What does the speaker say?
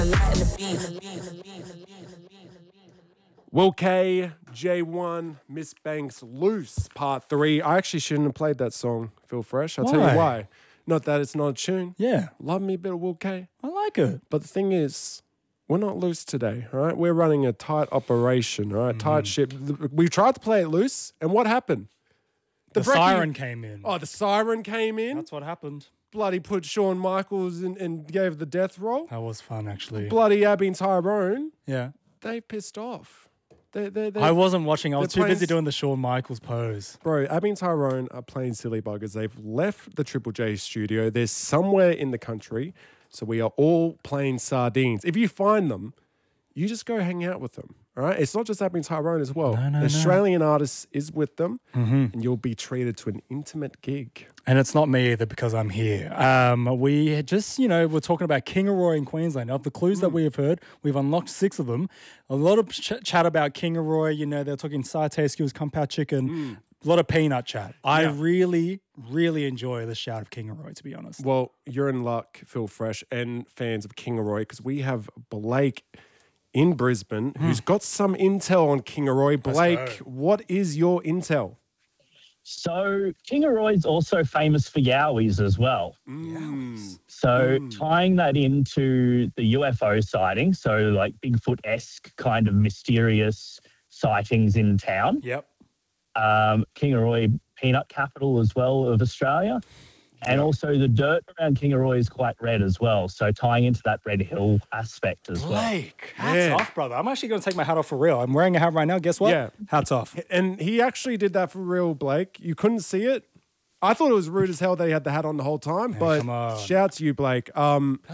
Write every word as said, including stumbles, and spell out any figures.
Will K, J one, Miss Banks, Loose, Part three. I actually shouldn't have played that song, Feel Fresh. I'll tell Why? you why. Not that it's not a tune. Yeah. Love me a bit of Will K. I like it. But the thing is, we're not loose today, all right? We're running a tight operation, all right? Tight ship. We tried to play it loose, and what happened? The, brekkie- siren came in. Oh, the siren came in. That's what happened. Bloody put Shawn Michaels in and gave the death roll. That was fun, actually. Bloody Abby and Tyrone, Yeah. they pissed off. They, they, they, I wasn't watching. I was too playing busy s- doing the Shawn Michaels pose. Bro, Abby and Tyrone are playing silly buggers. They've left the Triple J studio. They're somewhere in the country. So we are all playing sardines. If you find them, you just go hang out with them. All right? It's not just Abby and Tyrone as well. No, no, the no. Australian artist is with them, and you'll be treated to an intimate gig. And it's not me either because I'm here. Um, we had just, you know, we're talking about Kingaroy in Queensland. Of the clues that we have heard, we've unlocked six of them. A lot of ch- chat about Kingaroy. You know, they're talking satay skills, kung pao chicken. A lot of peanut chat. I Yeah. really, really enjoy the shout of Kingaroy, to be honest. Well, you're in luck, Phil Fresh, and fans of Kingaroy, because we have Blake in Brisbane who's got some intel on Kingaroy. Blake, go. what is your intel? So Kingaroy's also famous for yowies as well. So tying that into the U F O sighting, so like Bigfoot-esque kind of mysterious sightings in town. Yep. Um, Kingaroy, peanut capital as well of Australia. And also the dirt around Kingaroy is quite red as well. So tying into that Red Hill aspect as well. Blake, hats Yeah. off, brother. I'm actually going to take my hat off for real. I'm wearing a hat right now. Guess what? Yeah. Hats off. And he actually did that for real, Blake. You couldn't see it. I thought it was rude as hell that he had the hat on the whole time, but come on. shout to you, Blake. Um,